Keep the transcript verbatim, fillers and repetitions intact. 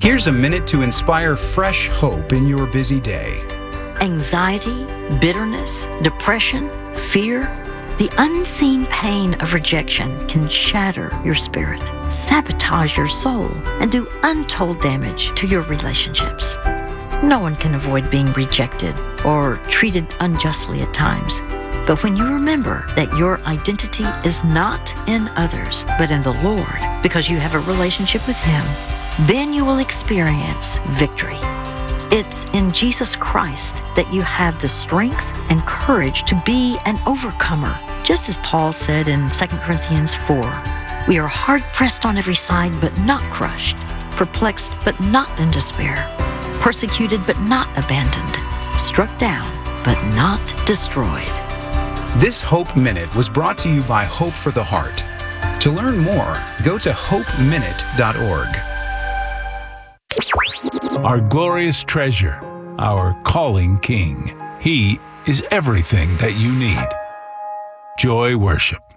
Here's a minute to inspire fresh hope in your busy day. Anxiety, bitterness, depression, fear, the unseen pain of rejection can shatter your spirit, sabotage your soul, and do untold damage to your relationships. No one can avoid being rejected or treated unjustly at times. But when you remember that your identity is not in others, but in the Lord, because you have a relationship with Him, then you will experience victory. It's in Jesus Christ that you have the strength and courage to be an overcomer. Just as Paul said in Second Corinthians four, we are hard-pressed on every side, but not crushed, perplexed, but not in despair, persecuted, but not abandoned, struck down, but not destroyed. This Hope Minute was brought to you by Hope for the Heart. To learn more, go to hope minute dot org. Our glorious treasure, our calling King. He is everything that you need. Joy Worship.